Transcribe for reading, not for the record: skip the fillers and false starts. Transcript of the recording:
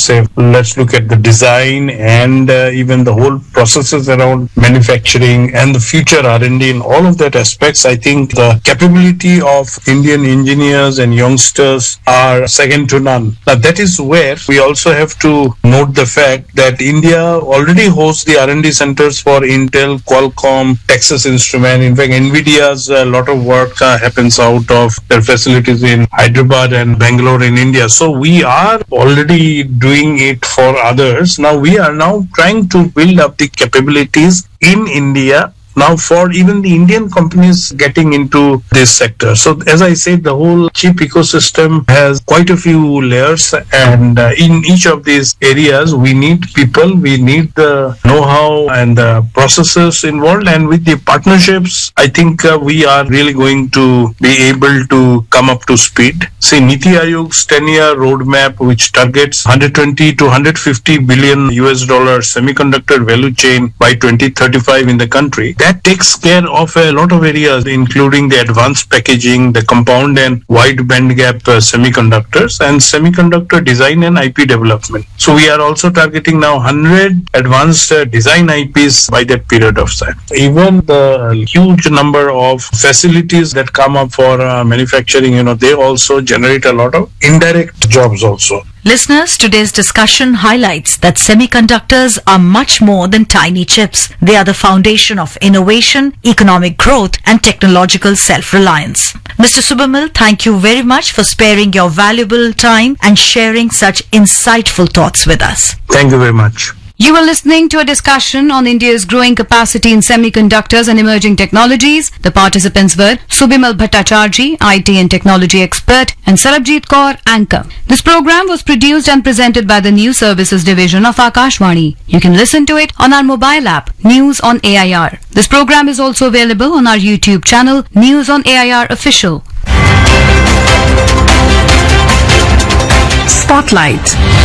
say, let's look at the design and even the whole processes around manufacturing and the future R&D in all of that aspects, I think the capability of Indian engineers and youngsters are second to none. Now, that is where we also have to note the fact that India already hosts the R&D centers for Intel, Qualcomm, Texas Instruments. In fact, NVIDIA's a lot of work happens out of their facilities in Hyderabad and Bangalore in India. So we are already doing it for others. Now we are now trying to build up the capabilities in India now for even the Indian companies getting into this sector. So as I said, the whole chip ecosystem has quite a few layers, and in each of these areas we need people, we need the know-how and the processes involved, and with the partnerships I think we are really going to be able to come up to speed. See, Niti Aayog's 10-year roadmap, which targets 120 to 150 billion US dollar semiconductor value chain by 2035 in the country, that takes care of a lot of areas, including the advanced packaging, the compound and wide bandgap semiconductors, and semiconductor design and IP development. So we are also targeting now 100 advanced design IPs by that period of time. Even the huge number of facilities that come up for manufacturing, they also generate a lot of indirect jobs also. Listeners, today's discussion highlights that semiconductors are much more than tiny chips. They are the foundation of innovation, economic growth, and technological self-reliance. Mr. Subamil, thank you very much for sparing your valuable time and sharing such insightful thoughts with us. Thank you very much. You were listening to a discussion on India's growing capacity in semiconductors and emerging technologies. The participants were Subimal Bhattacharjee, IT and technology expert, and Sarabjit Kaur, anchor. This program was produced and presented by the News Services Division of Akashvani. You can listen to it on our mobile app, News on AIR. This program is also available on our YouTube channel, News on AIR Official. Spotlight.